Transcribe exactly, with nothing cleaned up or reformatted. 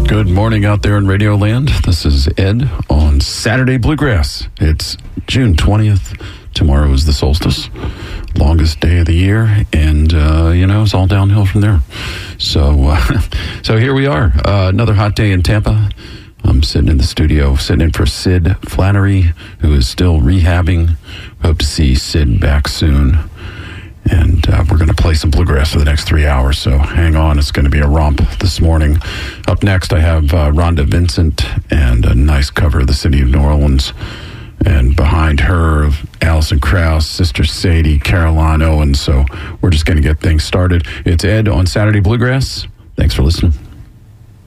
Good morning out there in Radio Land. This is Ed on Saturday Bluegrass. It's June twentieth. Tomorrow is the solstice, longest day of the year, and, uh, you know, it's all downhill from there. So, uh, so here we are, uh, another hot day in Tampa. I'm sitting in the studio, sitting in for Sid Flannery, who is still rehabbing. Hope to see Sid back soon. And uh, we're going to play some bluegrass for the next three hours, so hang on. It's going to be a romp this morning. Up next, I have uh, Rhonda Vincent and a nice cover of the City of New Orleans. And behind her, Alison Krauss, Sister Sadie, Caroline Owens. So we're just going to get things started. It's Ed on Saturday Bluegrass. Thanks for listening.